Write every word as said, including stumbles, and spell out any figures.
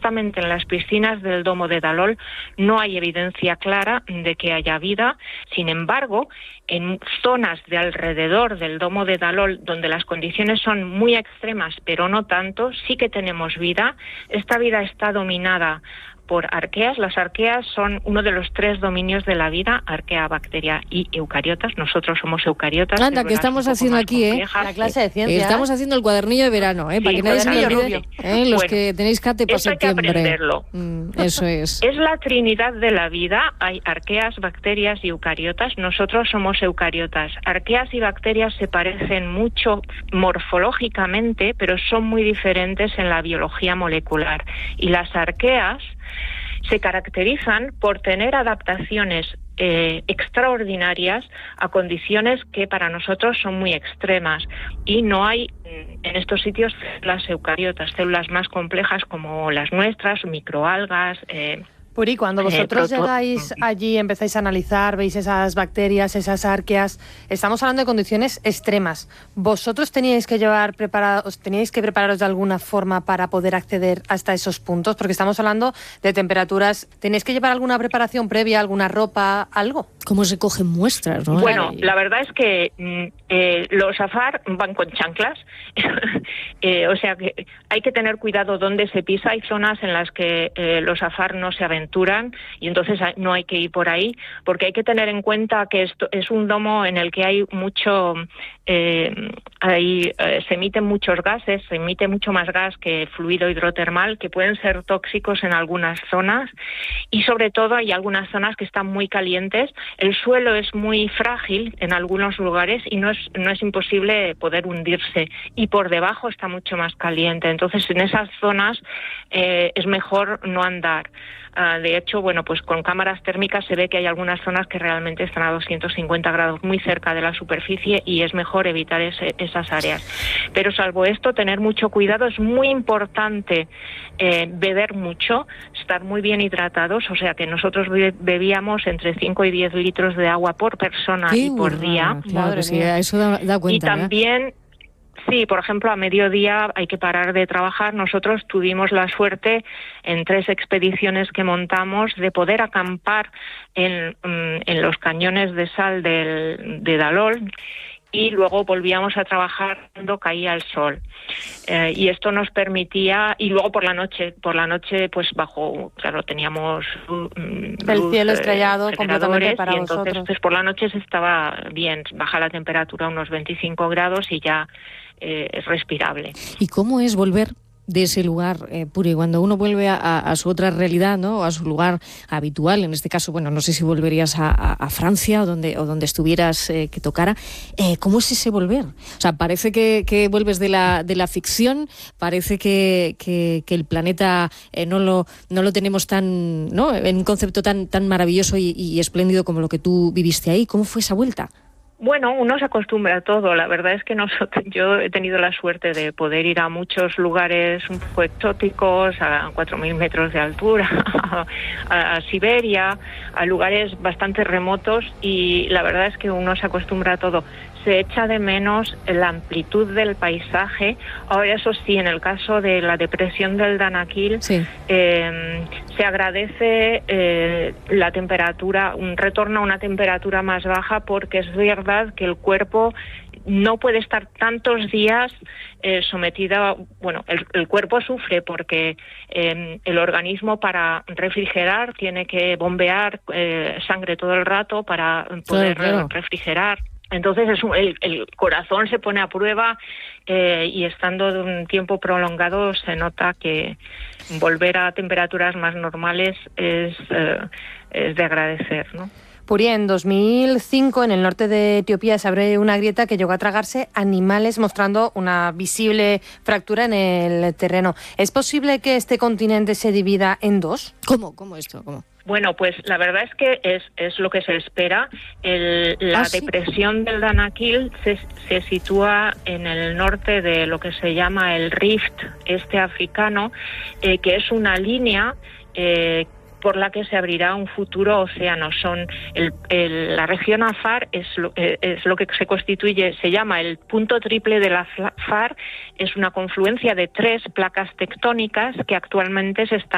concretamente en las piscinas del domo de Dalol no hay evidencia clara de que haya vida. Sin embargo, en zonas de alrededor del domo de Dalol, donde las condiciones son muy extremas, pero no tanto, sí que tenemos vida. Esta vida está dominada por arqueas. Las arqueas son uno de los tres dominios de la vida, arquea, bacteria y eucariotas. Nosotros somos eucariotas. Anda, que estamos haciendo aquí, ¿eh? La clase de ciencias. Estamos haciendo el cuadernillo de verano, ¿eh? Sí, para que nadie se me olvide, ¿eh? Los bueno, que tenéis cate para esto septiembre. Hay que aprenderlo. Mm, eso es. Es la trinidad de la vida. Hay arqueas, bacterias y eucariotas. Nosotros somos eucariotas. Arqueas y bacterias se parecen mucho morfológicamente, pero son muy diferentes en la biología molecular. Y las arqueas se caracterizan por tener adaptaciones eh, extraordinarias a condiciones que para nosotros son muy extremas, y no hay en estos sitios células eucariotas, células más complejas como las nuestras, microalgas. Eh, Puri, cuando vosotros eh, proto- llegáis allí, empezáis a analizar, veis esas bacterias, esas arqueas, estamos hablando de condiciones extremas. ¿Vosotros teníais que llevar preparados, teníais que prepararos de alguna forma para poder acceder hasta esos puntos? Porque estamos hablando de temperaturas. ¿Tenéis que llevar alguna preparación previa, alguna ropa, algo? ¿Cómo se cogen muestras, no? Bueno, la verdad es que eh, los safar van con chanclas, eh, o sea que hay que tener cuidado dónde se pisa. Hay zonas en las que eh, los safar no se aventuran y entonces no hay que ir por ahí, porque hay que tener en cuenta que esto es un domo en el que hay mucho, eh, hay, eh, se emiten muchos gases, se emite mucho más gas que fluido hidrotermal, que pueden ser tóxicos en algunas zonas, y sobre todo hay algunas zonas que están muy calientes. El suelo es muy frágil en algunos lugares y no es, no es imposible poder hundirse, y por debajo está mucho más caliente. Entonces en esas zonas eh, es mejor no andar. Uh, de hecho, bueno, pues con cámaras térmicas se ve que hay algunas zonas que realmente están a doscientos cincuenta grados, muy cerca de la superficie, y es mejor evitar ese, esas áreas. Pero salvo esto, tener mucho cuidado. Es muy importante eh, beber mucho, estar muy bien hidratados, o sea que nosotros be- bebíamos entre cinco y diez litros de agua por persona Qué y por burrada, día. Claro que sí, eso da, da cuenta. Y también... Sí, por ejemplo, a mediodía hay que parar de trabajar. Nosotros tuvimos la suerte en tres expediciones que montamos de poder acampar en, en los cañones de sal del, de Dalol, y luego volvíamos a trabajar cuando caía el sol. Eh, y esto nos permitía, y luego por la noche, por la noche pues bajo, claro, teníamos luz, el cielo estrellado eh, completamente para y entonces, vosotros. Pues por la noche se estaba bien, baja la temperatura a unos veinticinco grados y ya eh, es respirable. ¿Y cómo es volver de ese lugar, eh, Puri, cuando uno vuelve a, a su otra realidad, ¿no? A su lugar habitual? En este caso, bueno, no sé si volverías a, a, a Francia o donde, o donde estuvieras eh, que tocara. Eh, ¿Cómo es ese volver? O sea, parece que, que vuelves de la, de la ficción, parece que, que, que el planeta eh, no, lo, no lo tenemos tan, ¿no? En un concepto tan, tan maravilloso y, y espléndido como lo que tú viviste ahí. ¿Cómo fue esa vuelta? Bueno, uno se acostumbra a todo. La verdad es que nosotros, yo he tenido la suerte de poder ir a muchos lugares un poco exóticos, a cuatro mil metros de altura, a, a Siberia, a lugares bastante remotos, y la verdad es que uno se acostumbra a todo. Se echa de menos la amplitud del paisaje. Ahora, eso sí, en el caso de la depresión del Danakil, sí. eh, se agradece eh, la temperatura, un retorno a una temperatura más baja, porque es verdad que el cuerpo no puede estar tantos días eh, sometido, bueno, el, el cuerpo sufre porque eh, el organismo, para refrigerar, tiene que bombear eh, sangre todo el rato para poder claro, claro. refrigerar. Entonces es un, el, el corazón se pone a prueba eh, y estando de un tiempo prolongado se nota que volver a temperaturas más normales es, eh, es de agradecer, ¿no? Puri, en dos mil cinco, en el norte de Etiopía, se abre una grieta que llegó a tragarse animales, mostrando una visible fractura en el terreno. ¿Es posible que este continente se divida en dos? ¿Cómo? ¿Cómo esto? ¿Cómo? Bueno, pues la verdad es que es, es lo que se espera. El, la ¿Ah, sí? depresión del Danakil se, se sitúa en el norte de lo que se llama el Rift este africano, eh, que es una línea eh, por la que se abrirá un futuro océano. Son el, el, la región Afar es lo, eh, es lo que se constituye, se llama el punto triple de la Afar. Es una confluencia de tres placas tectónicas que actualmente se están